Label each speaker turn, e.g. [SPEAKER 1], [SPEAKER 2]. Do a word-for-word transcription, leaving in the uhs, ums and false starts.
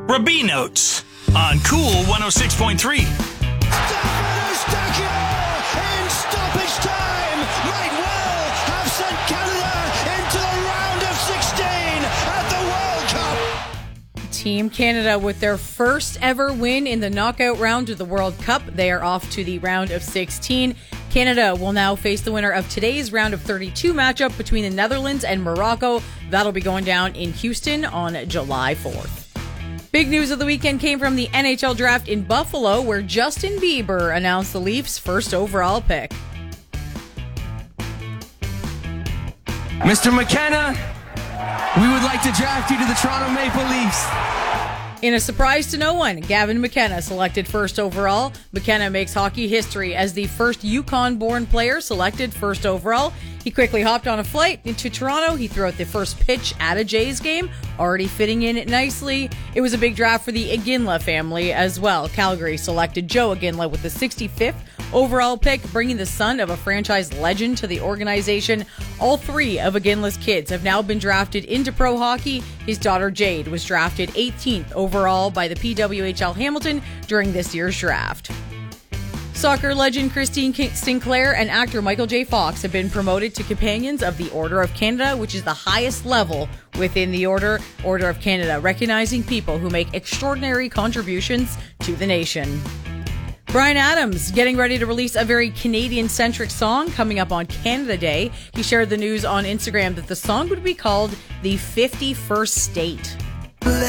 [SPEAKER 1] Rabbi Notes on Cool one oh six point three.
[SPEAKER 2] Stefan Eustáquio in stoppage time might well have sent Canada into the round of sixteen at the World Cup.
[SPEAKER 3] Team Canada with their first ever win in the knockout round of the World Cup. They are off to the round of sixteen. Canada will now face the winner of today's round of thirty-two matchup between the Netherlands and Morocco. That'll be going down in Houston on July fourth. Big news of the weekend came from the N H L draft in Buffalo, where Justin Bieber announced the Leafs' first overall pick.
[SPEAKER 4] Mister McKenna, we would like to draft you to the Toronto Maple Leafs.
[SPEAKER 3] In a surprise to no one, Gavin McKenna selected first overall. McKenna makes hockey history as the first Yukon-born player selected first overall. He quickly hopped on a flight into Toronto. He threw out the first pitch at a Jays game, already fitting in nicely. It was a big draft for the Iginla family as well. Calgary selected Joe Iginla with the sixty-fifth overall pick, bringing the son of a franchise legend to the organization. All three of Iginla's kids have now been drafted into pro hockey. His daughter Jade was drafted eighteenth overall by the P W H L Hamilton during this year's draft. Soccer legend Christine Sinclair and actor Michael J. Fox have been promoted to Companions of the Order of Canada, which is the highest level within the Order, Order of Canada, recognizing people who make extraordinary contributions to the nation. Bryan Adams getting ready to release a very Canadian-centric song coming up on Canada Day. He shared the news on Instagram that the song would be called The fifty-first State.